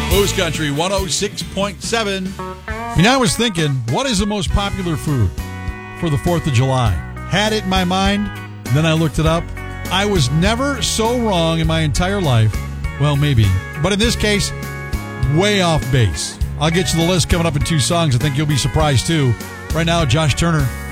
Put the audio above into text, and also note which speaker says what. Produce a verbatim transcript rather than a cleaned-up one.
Speaker 1: Booze Country one oh six point seven. You know, I was thinking, what is the most popular food for the fourth of July? Had it in my mind, then I looked it up. I was never so wrong in my entire life. Well, maybe. But in this case, way off base. I'll get you the list coming up in two songs. I think you'll be surprised, too. Right now, Josh Turner.